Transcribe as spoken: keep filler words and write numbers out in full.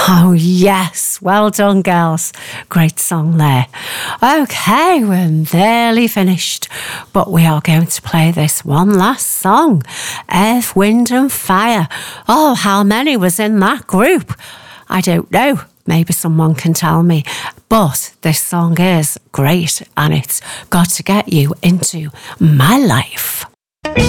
Oh, yes. Well done, girls. Great song there. Okay, we're nearly finished, but we are going to play this one last song, Earth, Wind and Fire. Oh, how many was in that group? I don't know. Maybe someone can tell me. But this song is great, and it's got to get you into my life.